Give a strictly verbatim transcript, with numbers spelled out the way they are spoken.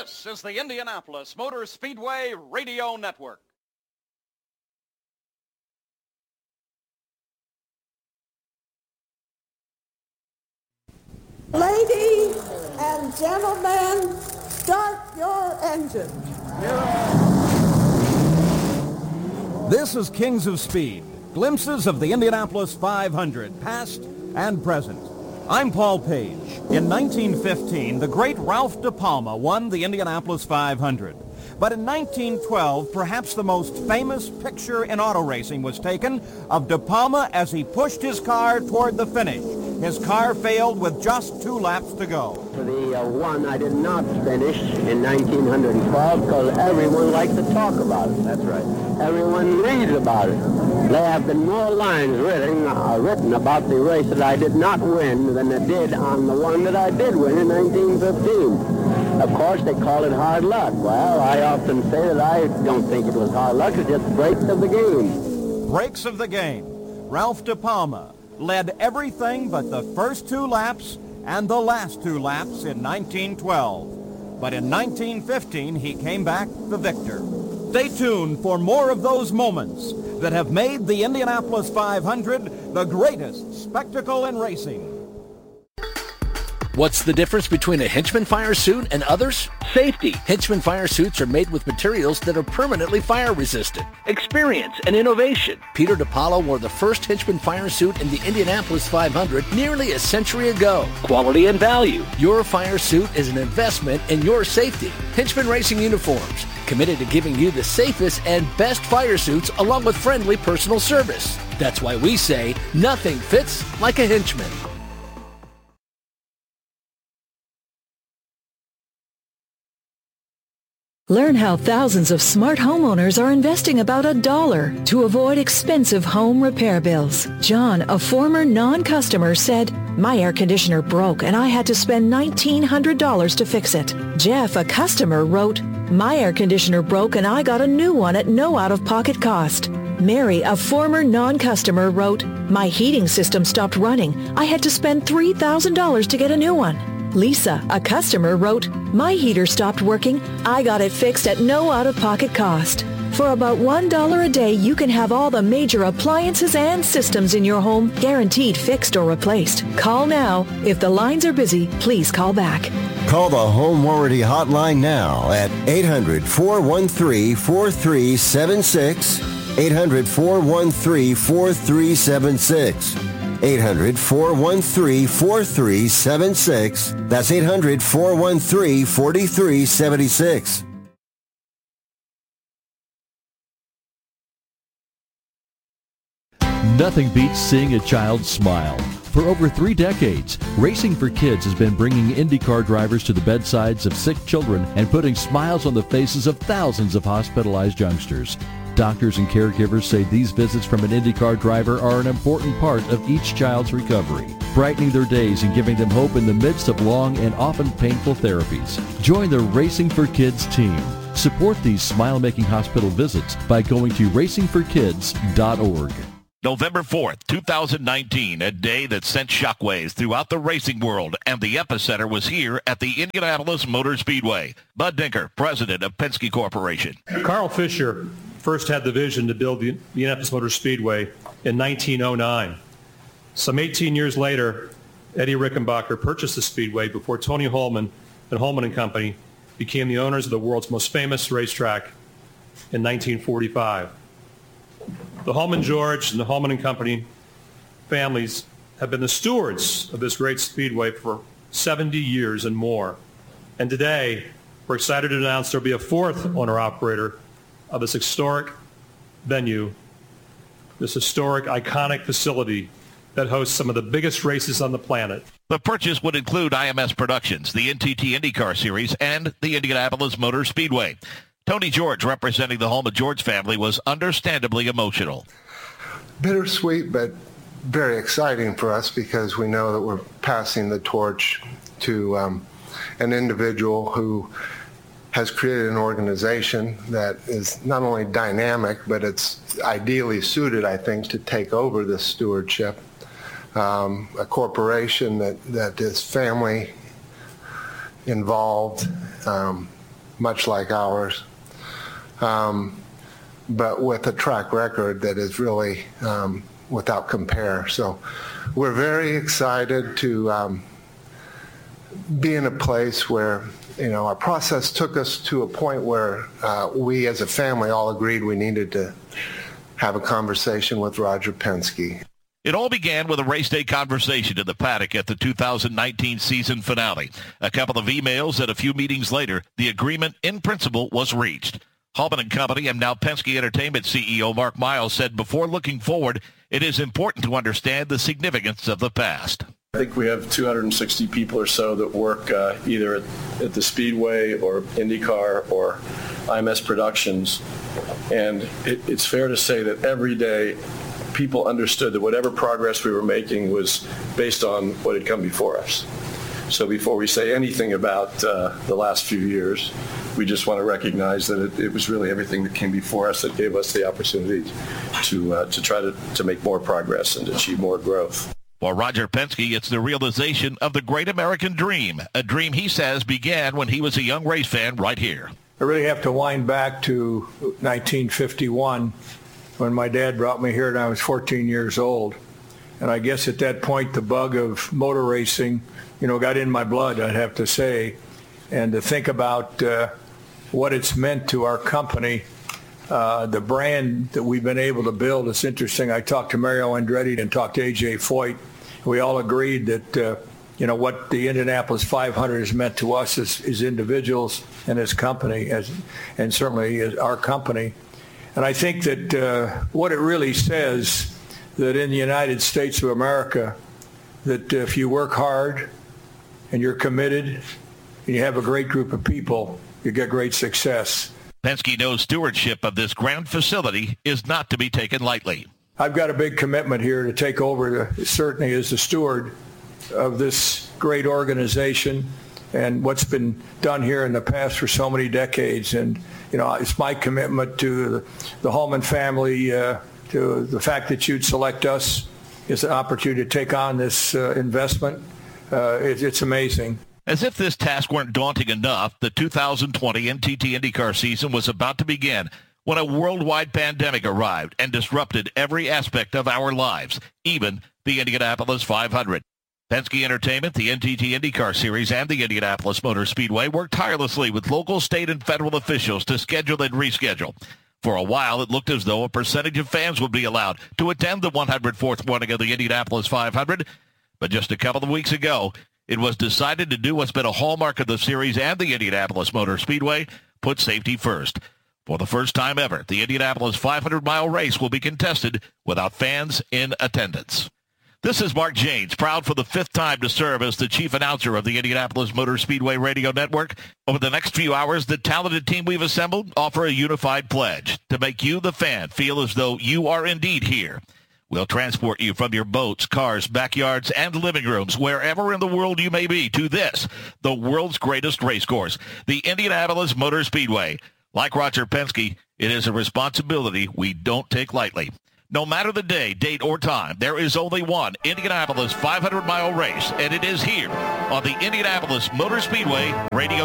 This is the Indianapolis Motor Speedway Radio Network. Ladies and gentlemen, start your engines. This is Kings of Speed, glimpses of the Indianapolis five hundred, past and present. I'm Paul Page. In nineteen fifteen, the great Ralph De Palma won the Indianapolis five hundred. But in nineteen twelve, perhaps the most famous picture in auto racing was taken of De Palma as he pushed his car toward the finish. His car failed with just two laps to go. For the uh, one I did not finish in nineteen twelve because everyone likes to talk about it. That's right. Everyone reads about it. There have been more lines written, uh, written about the race that I did not win than there did on the one that I did win in nineteen fifteen. Of course, they call it hard luck. Well, I often say that I don't think it was hard luck. It's just breaks of the game. Breaks of the game. Ralph De Palma led everything but the first two laps and the last two laps in nineteen twelve. But in nineteen fifteen, he came back the victor. Stay tuned for more of those moments that have made the Indianapolis five hundred the greatest spectacle in racing. What's the difference between a Hinchman fire suit and others? Safety. Hinchman fire suits are made with materials that are permanently fire resistant. Experience and innovation. Peter DePaulo wore the first Hinchman fire suit in the Indianapolis five hundred nearly a century ago. Quality and value. Your fire suit is an investment in your safety. Hinchman Racing Uniforms. Committed to giving you the safest and best fire suits along with friendly personal service. That's why we say nothing fits like a Hinchman. Learn how thousands of smart homeowners are investing about a dollar to avoid expensive home repair bills. John, a former non-customer, said, "My air conditioner broke and I had to spend nineteen hundred dollars to fix it." Jeff, a customer, wrote, "My air conditioner broke and I got a new one at no out-of-pocket cost." Mary, a former non-customer, wrote, "My heating system stopped running. I had to spend three thousand dollars to get a new one." Lisa, a customer, wrote, "My heater stopped working. I got it fixed at no out-of-pocket cost." For about one dollar a day, you can have all the major appliances and systems in your home guaranteed fixed or replaced. Call now. If the lines are busy, please call back. Call the Home Warranty Hotline now at eight hundred, four one three, four three seven six, eight hundred, four one three, four three seven six. eight hundred, four one three, four three seven six. That's eight hundred, four one three, four three seven six. Nothing beats seeing a child smile. For over three decades, Racing for Kids has been bringing IndyCar drivers to the bedsides of sick children and putting smiles on the faces of thousands of hospitalized youngsters. Doctors and caregivers say these visits from an IndyCar driver are an important part of each child's recovery, brightening their days and giving them hope in the midst of long and often painful therapies. Join the Racing for Kids team. Support these smile-making hospital visits by going to racing for kids dot org. November fourth, two thousand nineteen, a day that sent shockwaves throughout the racing world, and the epicenter was here at the Indianapolis Motor Speedway. Bud Dinker, president of Penske Corporation. Carl Fisher first had the vision to build the Indianapolis Motor Speedway in nineteen oh nine. Some eighteen years later, Eddie Rickenbacker purchased the Speedway before Tony Holman and Holman and Company became the owners of the world's most famous racetrack in nineteen forty-five. The Holman George and the Holman and Company families have been the stewards of this great speedway for seventy years and more. And today, we're excited to announce there'll be a fourth owner-operator of this historic venue, this historic, iconic facility that hosts some of the biggest races on the planet. The purchase would include I M S Productions, the N T T IndyCar Series, and the Indianapolis Motor Speedway. Tony George, representing the Holman George family, was understandably emotional. Bittersweet, but very exciting for us because we know that we're passing the torch to um, an individual who has created an organization that is not only dynamic, but it's ideally suited, I think, to take over this stewardship. Um, a corporation that, that is family involved, um, much like ours, um, but with a track record that is really um, without compare. So we're very excited to um, be in a place where, you know, our process took us to a point where uh, we as a family all agreed we needed to have a conversation with Roger Penske. It all began with a race day conversation in the paddock at the two thousand nineteen season finale. A couple of emails and a few meetings later, the agreement in principle was reached. Hallman and Company and now Penske Entertainment C E O Mark Miles said before looking forward, it is important to understand the significance of the past. I think we have two hundred sixty people or so that work uh, either at, at the Speedway or IndyCar or I M S Productions. And it, it's fair to say that every day people understood that whatever progress we were making was based on what had come before us. So before we say anything about uh, the last few years, we just want to recognize that it, it was really everything that came before us that gave us the opportunity to uh, to try to, to make more progress and to achieve more growth. For Roger Penske, it's the realization of the great American dream, a dream he says began when he was a young race fan right here. I really have to wind back to nineteen fifty-one when my dad brought me here and I was fourteen years old. And I guess at that point the bug of motor racing, you know, got in my blood, I'd have to say. And to think about uh, what it's meant to our company, uh, the brand that we've been able to build, it's interesting. I talked to Mario Andretti and talked to A J Foyt. We all agreed that, uh, you know, what the Indianapolis five hundred has meant to us as, as individuals and as company, as, and certainly as our company. And I think that uh, what it really says, that in the United States of America, that if you work hard and you're committed and you have a great group of people, you get great success. Penske knows stewardship of this grand facility is not to be taken lightly. I've got a big commitment here to take over, to, certainly as the steward of this great organization and what's been done here in the past for so many decades. And, you know, it's my commitment to the, the Hallman family, uh, to the fact that you'd select us as an opportunity to take on this uh, investment. Uh, it, it's amazing. As if this task weren't daunting enough, the two thousand twenty N T T IndyCar season was about to begin when a worldwide pandemic arrived and disrupted every aspect of our lives, even the Indianapolis five hundred. Penske Entertainment, the N T T IndyCar Series, and the Indianapolis Motor Speedway worked tirelessly with local, state, and federal officials to schedule and reschedule. For a while, it looked as though a percentage of fans would be allowed to attend the one hundred fourth running of the Indianapolis five hundred. But just a couple of weeks ago, it was decided to do what's been a hallmark of the series and the Indianapolis Motor Speedway, put safety first. For the first time ever, the Indianapolis five hundred mile race will be contested without fans in attendance. This is Mark Janes, proud for the fifth time to serve as the chief announcer of the Indianapolis Motor Speedway Radio Network. Over the next few hours, the talented team we've assembled offer a unified pledge to make you, the fan, feel as though you are indeed here. We'll transport you from your boats, cars, backyards, and living rooms, wherever in the world you may be, to this, the world's greatest race course, the Indianapolis Motor Speedway. Like Roger Penske, it is a responsibility we don't take lightly. No matter the day, date, or time, there is only one Indianapolis five hundred mile race, and it is here on the Indianapolis Motor Speedway Radio